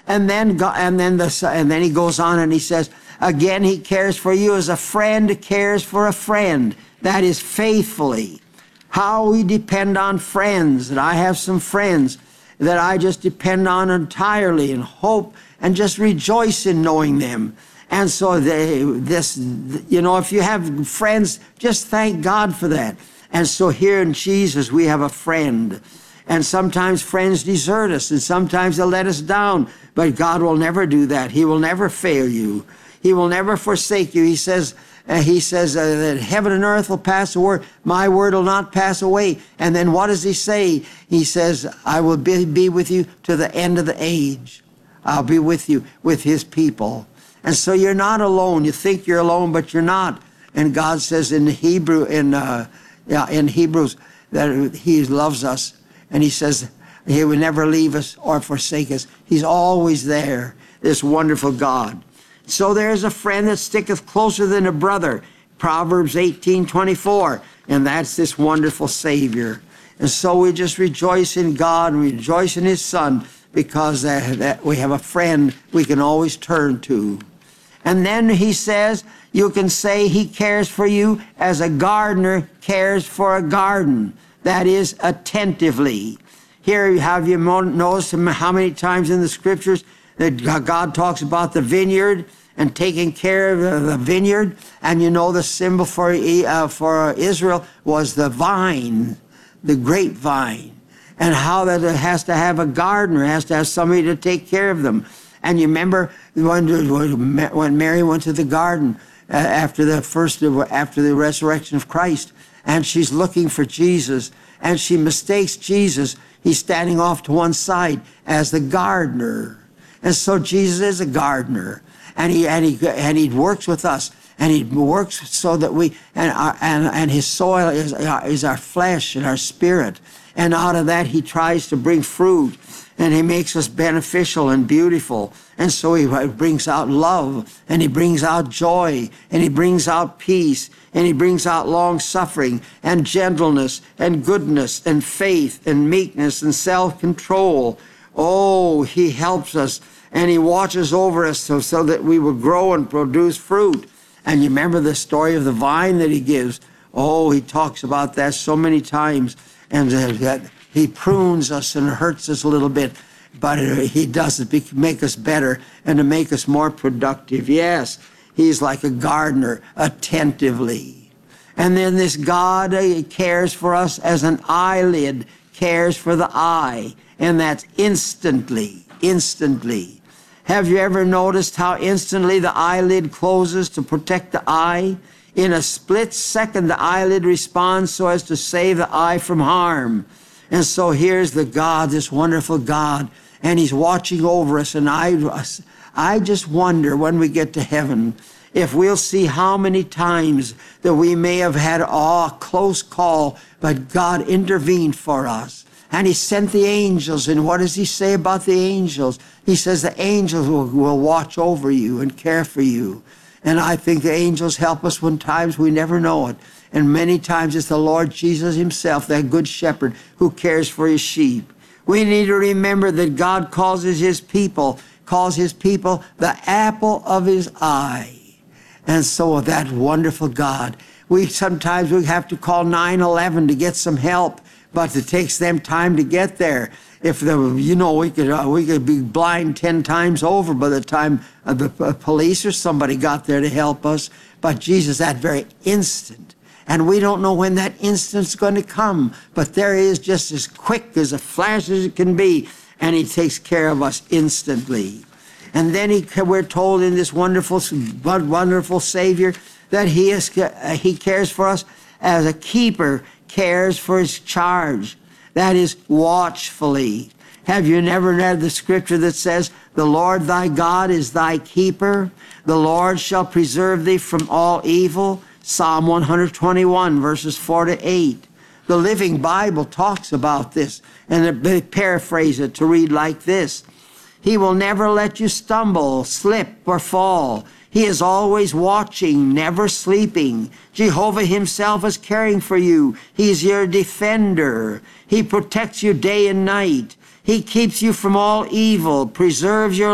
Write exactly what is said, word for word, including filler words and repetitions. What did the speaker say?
And then, and then, the, and then he goes on and he says, again, he cares for you as a friend cares for a friend. That is faithfully. How we depend on friends. And I have some friends that I just depend on entirely and hope and just rejoice in knowing them. And so they, this, you know, if you have friends, just thank God for that. And so here in Jesus, we have a friend. And sometimes friends desert us, and sometimes they'll let us down. But God will never do that. He will never fail you. He will never forsake you. He says, uh, he says uh, that heaven and earth will pass away. My word will not pass away. And then what does he say? He says, I will be, be with you to the end of the age. I'll be with you, with his people. And so you're not alone. You think you're alone, but you're not. And God says in Hebrew, in uh, yeah, in Hebrews, that he loves us. And he says he will never leave us or forsake us. He's always there, this wonderful God. So there's a friend that sticketh closer than a brother, Proverbs eighteen twenty-four. And that's this wonderful Savior. And so we just rejoice in God and rejoice in his Son, because that, that we have a friend we can always turn to. And then he says, you can say he cares for you as a gardener cares for a garden. That is, attentively. Here, have you noticed how many times in the scriptures that God talks about the vineyard and taking care of the vineyard? And you know the symbol for, uh, for Israel was the vine, the grapevine. And how that it has to have a gardener, has to have somebody to take care of them. And you remember when, when Mary went to the garden uh, after the first, after the resurrection of Christ, and she's looking for Jesus, and she mistakes Jesus. He's standing off to one side as the gardener. And so Jesus is a gardener, and he and he and he works with us, and he works so that we and our, and and his soil is is our flesh and our spirit, and out of that he tries to bring fruit, and he makes us beneficial and beautiful. And so he brings out love, and he brings out joy, and he brings out peace, and he brings out long suffering and gentleness and goodness and faith and meekness and self-control. Oh, he helps us, and he watches over us so, so that we will grow and produce fruit. And you remember the story of the vine that he gives. Oh, he talks about that so many times, and that he prunes us and hurts us a little bit, but he does it to make us better and to make us more productive. Yes, he's like a gardener, attentively. And then this God uh, cares for us as an eyelid cares for the eye, and that's instantly, instantly. Have you ever noticed how instantly the eyelid closes to protect the eye? In a split second, the eyelid responds so as to save the eye from harm. And so here's the God, this wonderful God, and he's watching over us. And I, I just wonder when we get to heaven if we'll see how many times that we may have had oh, a close call, but God intervened for us. And he sent the angels. And what does he say about the angels? He says the angels will, will watch over you and care for you. And I think the angels help us when times we never know it. And many times it's the Lord Jesus himself, that good shepherd who cares for his sheep. We need to remember that God calls his people, calls his people the apple of his eye. And so that wonderful God, we sometimes we have to call nine one one to get some help, but it takes them time to get there. If the, you know, we could uh, we could be blind ten times over by the time uh, the uh, police or somebody got there to help us. But Jesus, that very instant, and we don't know when that instant's going to come, but there he is, just as quick as a flash as it can be, and he takes care of us instantly. And then he, we're told in this wonderful, wonderful Savior that he is uh, he cares for us as a keeper cares for his charge. That is, watchfully. Have you never read the scripture that says, the Lord thy God is thy keeper? The Lord shall preserve thee from all evil. Psalm one twenty-one, verses four to eight. The Living Bible talks about this, and they paraphrase it to read like this. He will never let you stumble, slip, or fall. He is always watching, never sleeping. Jehovah himself is caring for you. He's your defender. He protects you day and night. He keeps you from all evil, preserves your